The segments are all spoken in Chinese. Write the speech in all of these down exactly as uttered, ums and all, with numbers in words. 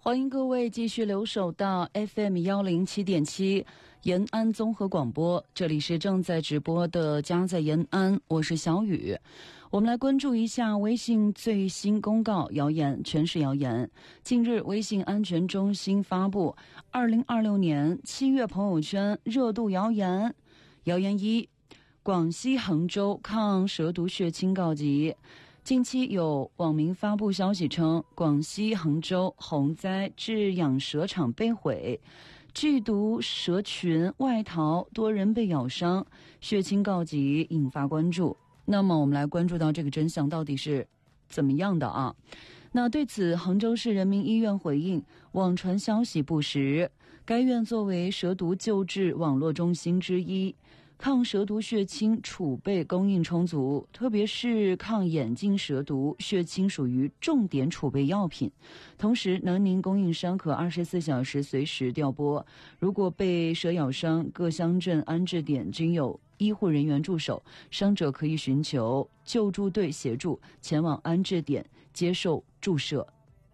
欢迎各位继续留守到 F M 一零七点七延安综合广播，这里是正在直播的家在延安，我是小雨。我们来关注一下微信最新公告，谣言全是谣言。近日，微信安全中心发布二零二六年七月朋友圈热度谣言。谣言一：广西衡州抗蛇毒血清告急。近期有网民发布消息称，广西衡州洪灾致养蛇场被毁，剧毒蛇群外逃，多人被咬伤，血清告急，引发关注。那么我们来关注到这个真相到底是怎么样的啊？那对此，衡州市人民医院回应，网传消息不实。该院作为蛇毒救治网络中心之一，抗蛇毒血清储备供应充足，特别是抗眼镜蛇毒血清属于重点储备药品。同时，能宁供应商可二十四小时随时调拨。如果被蛇咬伤，各乡镇安置点均有医护人员驻守，伤者可以寻求救助队协助前往安置点接受注射。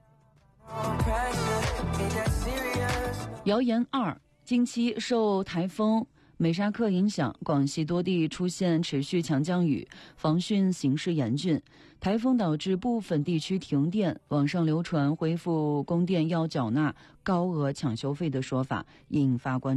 谣言二：近期受台风美沙克影响，广西多地出现持续强降雨，防汛形势严峻。台风导致部分地区停电，网上流传恢复供电要缴纳高额抢修费的说法，引发关注。